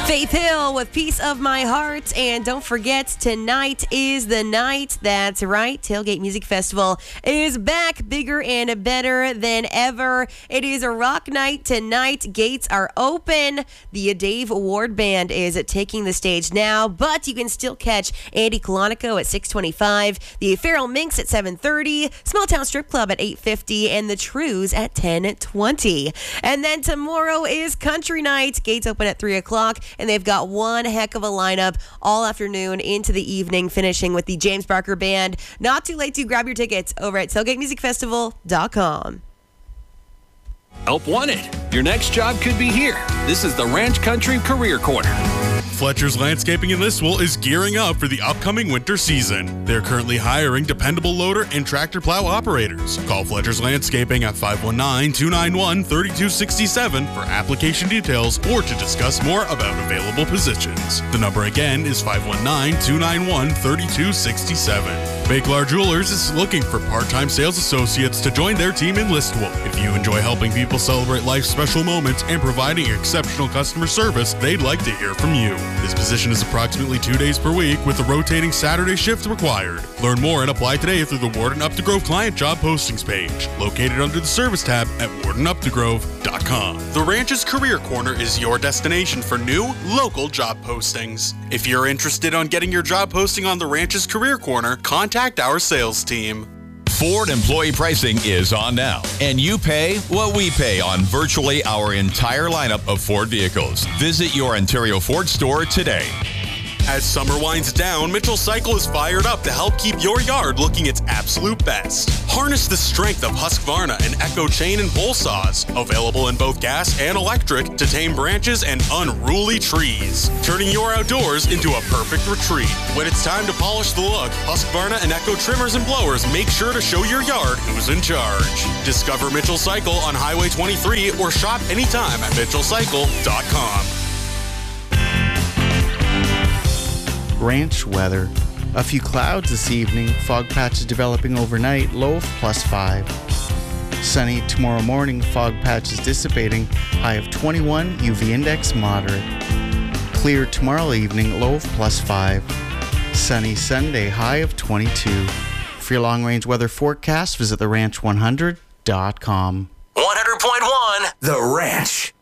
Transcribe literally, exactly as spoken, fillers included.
Faith Hill with Piece of My Heart. And don't forget, tonight is the night. That's right. Tailgate Music Festival is back, bigger and better than ever. It is a rock night tonight. Gates are open. The Dave Ward Band is taking the stage now, but you can still catch Andy Colonico at six twenty-five, the Feral Minx at seven thirty, Small Town Strip Club at eight fifty, and the Trues at ten twenty. And then tomorrow is Country Night. Gates open at three o'clock. And they've got one heck of a lineup all afternoon into the evening, finishing with the James Barker Band. Not too late to grab your tickets over at tailgate music festival dot com. Help wanted. Your next job could be here. This is the Ranch Country Career Corner. Fletcher's Landscaping in Listowel is gearing up for the upcoming winter season. They're currently hiring dependable loader and tractor plow operators. Call Fletcher's Landscaping at five one nine, two nine one, three two six seven for application details or to discuss more about available positions. The number again is five one nine, two nine one, three two six seven. Bakelar Jewelers is looking for part-time sales associates to join their team in Listowel. If you enjoy helping people celebrate life's special moments and providing exceptional customer service, they'd like to hear from you. This position is approximately two days per week with a rotating Saturday shift required. Learn more and apply today through the Warden Up to Grove client job postings page, located under the service tab at warden up to grove dot com. The Ranch's Career Corner is your destination for new, local job postings. If you're interested on getting your job posting on the Ranch's Career Corner, contact our sales team. Ford employee pricing is on now, and you pay what we pay on virtually our entire lineup of Ford vehicles. Visit your Ontario Ford store today. As summer winds down, Mitchell Cycle is fired up to help keep your yard looking its absolute best. Harness the strength of Husqvarna and Echo chain and pole saws, available in both gas and electric to tame branches and unruly trees, turning your outdoors into a perfect retreat. When it's time to polish the look, Husqvarna and Echo trimmers and blowers make sure to show your yard who's in charge. Discover Mitchell Cycle on Highway twenty-three or shop anytime at mitchell cycle dot com. Ranch weather. A few clouds this evening, fog patches developing overnight, low of plus five. Sunny tomorrow morning, fog patches dissipating, high of twenty-one, U V index moderate. Clear tomorrow evening, low of plus five. Sunny Sunday, high of twenty-two. For your long-range weather forecast, visit the ranch one hundred dot com. one hundred point one The Ranch.